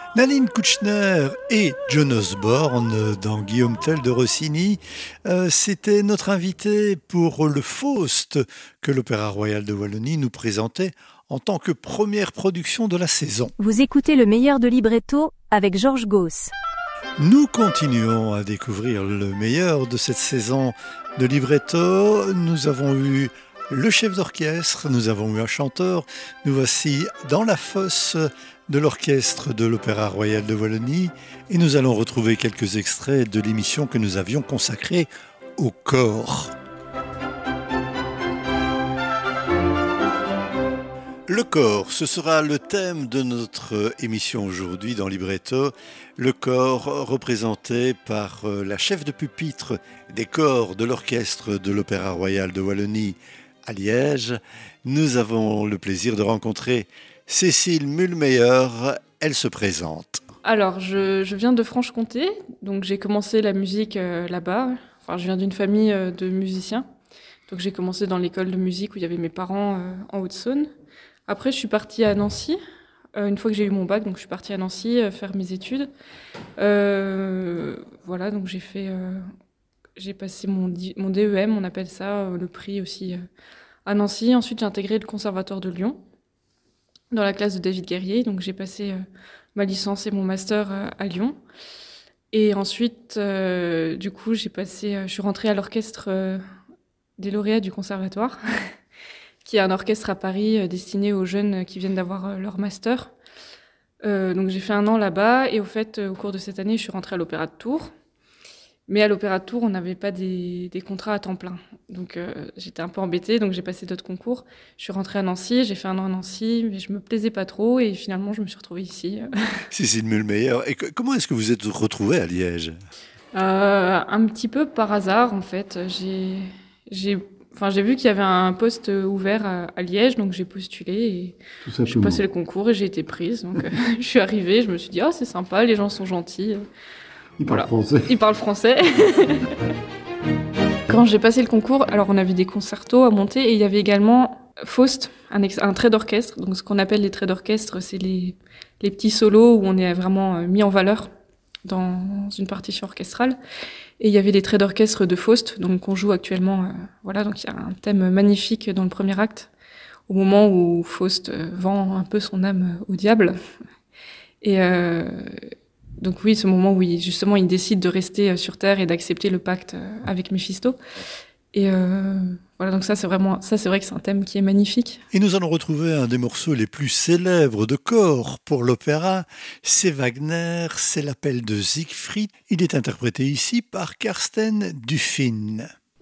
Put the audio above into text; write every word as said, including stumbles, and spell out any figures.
Nadine Kouchner et John Osborne dans Guillaume Tell de Rossini, euh, c'était notre invité pour le Faust que l'Opéra Royal de Wallonie nous présentait en tant que première production de la saison. Vous écoutez le meilleur de libretto avec Georges Gauss. Nous continuons à découvrir le meilleur de cette saison de libretto. Nous avons eu le chef d'orchestre, nous avons eu un chanteur. Nous voici dans la fosse de l'orchestre de l'Opéra Royal de Wallonie et nous allons retrouver quelques extraits de l'émission que nous avions consacrée au corps. Le corps, ce sera le thème de notre émission aujourd'hui dans Libretto. Le corps représenté par la chef de pupitre des corps de l'orchestre de l'Opéra Royal de Wallonie à Liège. Nous avons le plaisir de rencontrer Cécile Mulmeyer. Elle se présente. Alors, je, je viens de Franche-Comté, donc j'ai commencé la musique euh, là-bas. Enfin, je viens d'une famille euh, de musiciens. Donc j'ai commencé dans l'école de musique où il y avait mes parents euh, en Haute-Saône. Après, je suis partie à Nancy, euh, une fois que j'ai eu mon bac, donc je suis partie à Nancy euh, faire mes études. Euh, voilà, donc j'ai fait, euh, j'ai passé mon, mon D E M, on appelle ça, euh, le prix aussi euh, à Nancy. Ensuite, j'ai intégré le Conservatoire de Lyon, dans la classe de David Guerrier. Donc j'ai passé euh, ma licence et mon master euh, à Lyon. Et ensuite, euh, du coup, j'ai passé, euh, je suis rentrée à l'orchestre euh, des lauréats du Conservatoire. Qui est un orchestre à Paris euh, destiné aux jeunes qui viennent d'avoir euh, leur master. Euh, donc j'ai fait un an là-bas et au fait, euh, au cours de cette année, je suis rentrée à l'Opéra de Tours. Mais à l'Opéra de Tours, on n'avait pas des, des contrats à temps plein. Donc euh, j'étais un peu embêtée, donc j'ai passé d'autres concours. Je suis rentrée à Nancy, j'ai fait un an à Nancy, mais je me plaisais pas trop et finalement je me suis retrouvée ici. Cécile Mulmeyer, et que, comment est-ce que vous êtes retrouvée à Liège ? euh, Un petit peu par hasard en fait. J'ai... j'ai Enfin, j'ai vu qu'il y avait un poste ouvert à, à Liège, donc j'ai postulé et j'ai passé le concours et j'ai été prise. Donc, euh, je suis arrivée, je me suis dit, oh, c'est sympa, les gens sont gentils. Ils voilà. parlent français. Ils parlent français. Quand j'ai passé le concours, alors on avait des concertos à monter et il y avait également Faust, un, ex- un trait d'orchestre. Donc, ce qu'on appelle les traits d'orchestre, c'est les, les petits solos où on est vraiment mis en valeur dans une partition orchestrale. Et il y avait les traits d'orchestre de Faust, donc qu'on joue actuellement. Euh, voilà, donc il y a un thème magnifique dans le premier acte, au moment où Faust euh, vend un peu son âme au diable. Et euh, donc oui, ce moment où il, justement il décide de rester sur Terre et d'accepter le pacte avec Méphisto. Et euh, voilà, donc ça c'est vraiment, ça c'est vrai que c'est un thème qui est magnifique. Et nous allons retrouver un des morceaux les plus célèbres de corps pour l'opéra. C'est Wagner, c'est l'appel de Siegfried. Il est interprété ici par Karsten Dufin.